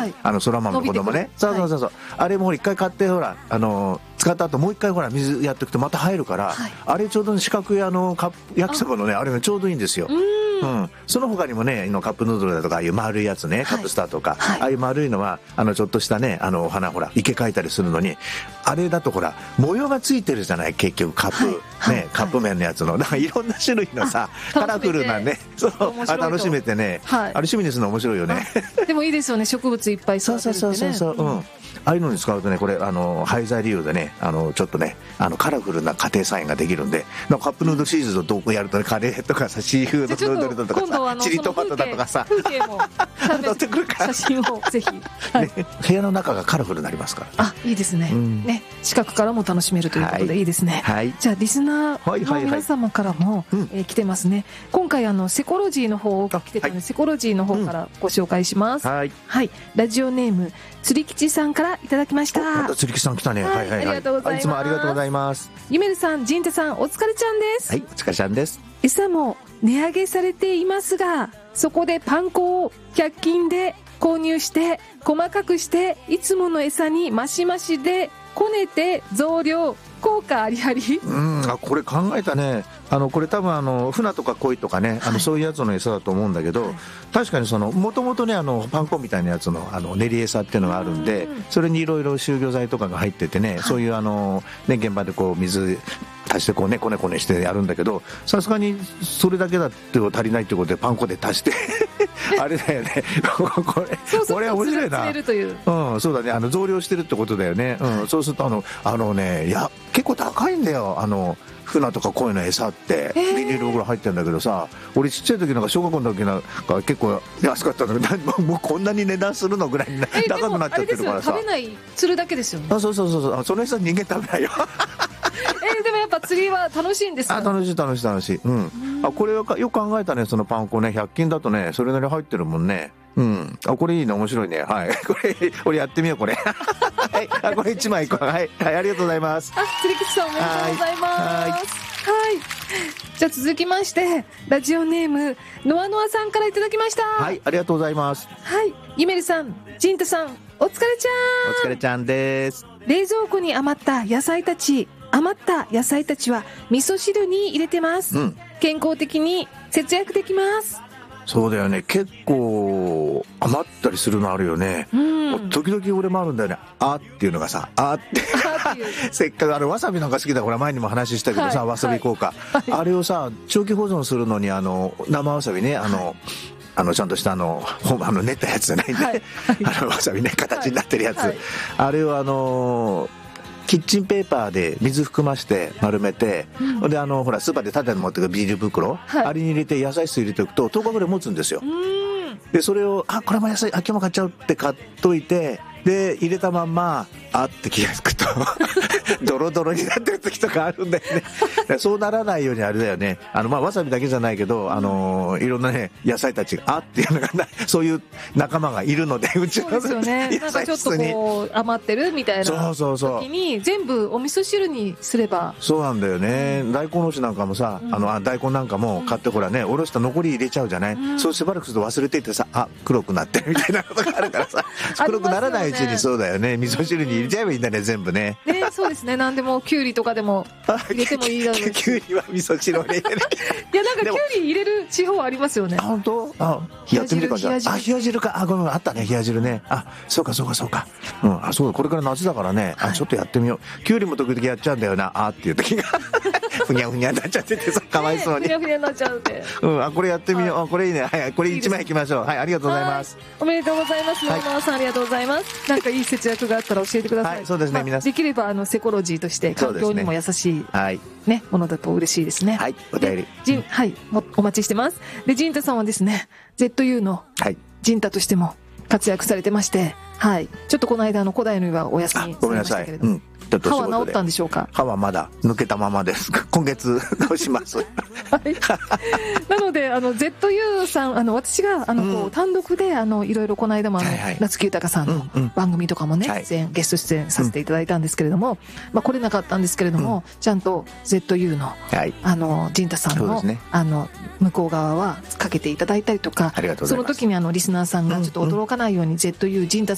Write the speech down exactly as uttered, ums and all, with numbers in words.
、あの空豆の子供ね、そうそうそうそう、はい、あれも一回買ってほらあの使った後もう一回ほら水やっておくとまた入るから、はい、あれちょうど四角いあのカップ焼きそばのね あ, あれがちょうどいいんですよ。うん、その他にもねカップヌードルだとかああいう丸いやつね、カップスターとか、はい、ああいう丸いのはあのちょっとしたねあのお花ほら池描いたりするのにあれだとほら模様がついてるじゃない結局カップ、はい、ね、はい、カップ麺のやつのだからいろんな種類のさカラフルなねそうあ楽しめてね、はい、あれ趣味にするの面白いよね。 でもいいですよね植物いっぱい育てるってね。そうそうそうそう、うん、ああいうのに使うとねこれあの廃材利用でねあのちょっとねあのカラフルな家庭菜園ができるんでカップヌードルシリーズをどこやるとねカレーとかさシーフードヌードルだとかさチリトマトだとかさ風景も乗ってくるから写真をぜひ、はい、 ね、部屋の中がカラフルになりますから、ね、 あいいですね、うん、ね近くからも楽しめるということでいいですね、はい、じゃあリスナーの皆様からも、はいはいはい、えー、来てますね。今回あのセコロジーの方が来てたので、はい、セコロジーの方からご紹介します、うん、はい、はい、ラジオネーム釣り吉さんからいただきました。 また釣り吉さん来たね、はいはいはい、 ありがとうございます。 いつもありがとうございます。 ゆめるさん、じんたさん、お疲れちゃんです。 はい、お疲れちゃんです。 餌も値上げされていますが、そこでパン粉をひゃく均で購入して細かくしていつもの餌にマシマシでこねて増量、効果ありあり。 うん、あこれ考えたね。あのこれ多分あのフナとかコイとかね、はい、あのそういうやつの餌だと思うんだけど、はい、確かにそのもともとねあのパン粉みたいなやつのあの練り餌っていうのがあるんで、んそれにいろいろ集魚剤とかが入っててね、はい、そういうあのね現場でこう水足してこうねこねこねしてやるんだけど、さすがにそれだけだって足りないってことでパン粉で足してあれだよねこれそうそう、 これ面白いな。 釣れるという、 うん、そうだね、あの増量してるってことだよね、うん、そうするとあのあのねいや結構高いんだよあのフナとかコイの餌ってビニール袋入ってるんだけどさ、俺ちっちゃい時なんか小学校の時なんか結構安かったんだけどもうこんなに値段するのぐらいに高くなっちゃってるからさ。 食べない釣るだけですよね。 あそうそうそうそう、その餌人間食べないよえー、でもやっぱ釣りは楽しいんですか。 あ楽しい楽しい楽しい、うん、あこれよく考えたね、そのパン粉ねひゃく均だとねそれなりに入ってるもんね。うん、あこれいいね面白いね、はいこれ俺やってみようこれはいあこれいちまいいこう、はい、はい、ありがとうございます。 あ釣り吉さんおめでとうございます。はい、はい、じゃあ続きましてラジオネームノアノアさんからいただきました。 はいありがとうございます。 はいゆめるさんジンタさんお疲れちゃん。 お疲れちゃんです。 冷蔵庫に余った野菜たち余った野菜たちは味噌汁に入れてます、うん、健康的に節約できます。 そうだよね、結構余ったりするのあるよね、うん、時々俺もあるんだよね、あっていうのがさあってせっかくあれわさびなんか好きだから前にも話したけどさ、はい、わさび効果、はい、あれをさ長期保存するのにあの生わさびねあの、はい、あのちゃんとしたあのあの練ったやつじゃないんで、はいはい、あのわさびね形になってるやつ、はいはい、あれをあのキッチンペーパーで水含まして丸めて、うん、であのほらスーパーで縦に持ってくるビニール袋、はい、あれに入れて野菜室入れておくととおかぐらい持つんですよ。でそれをあこれも野菜あ今日も買っちゃうって買っといてで入れたまんまあって気がつくとドロドロになってる時とかあるんだよねそうならないようにあれだよね、あのまあわさびだけじゃないけど、あのー、いろんなね野菜たちがあっていうのがそういう仲間がいるのでうちの野菜室に、ね、 なんかちょっとこう余ってるみたいなそうそうそう時に全部お味噌汁にすれば。 そうなんだよね、うん、大根おろしなんかもさ、うん、あのあ大根なんかも買ってほらねおろした残り入れちゃうじゃない、うん、そうしばらくすると忘れていてさあ黒くなってるみたいなことがあるからさ黒くならないうちにそうだよね味噌汁に入れちゃえばいいんだね全部ね。 ねそうですね、何でもきゅうりとかでも入れてもいいだろうしきゅうりは味噌汁を入れないいやなんかきゅうり入れる地方ありますよね。 本当？あやってみるかじゃあ。あ冷や汁かあごめんあったね冷や汁ね。あそうかそうかそうか、うん、あそうだこれから夏だからね、はい、あちょっとやってみよう。きゅうりも時々やっちゃうんだよなあっていう時がふにゃふにゃになっちゃっててさかわいそうに、 ね、ふにゃふにゃになっちゃうって、 うん、あこれやってみよう、はい、あこれいいね、はいこれいちまいいきましょう。はいありがとうございます。 おめでとうございます。野々さんありがとうございます。なんかいい節約があったら教えてください。 はいそうですね、まあ、皆さんできればあのセコロジーとして環境にも優しい、ねはいね、ものだと嬉しいですね。 はいお便りジン、はい、お待ちしてます。でジンタさんはですね ゼットユー のジンタとしても活躍されてまして、はい、ちょっとこの間の古代の湯はお休みされましたけれども、歯は治ったんでしょうか。 歯はまだ抜けたままです今月直します、はい、 なのであの ゼットユー さんあの私があのこう、うん、単独であのいろいろこの間もあの、はいはい、夏木豊さんの番組とかもね、うんうん、出演ゲスト出演させていただいたんですけれども、うんまあ、来れなかったんですけれども、うん、ちゃんと ゼットユー の、はい、あのジンタさんの、ね、あの向こう側はかけていただいたりとか、その時にあのリスナーさんがちょっと驚かないように ゼットユー ジンタ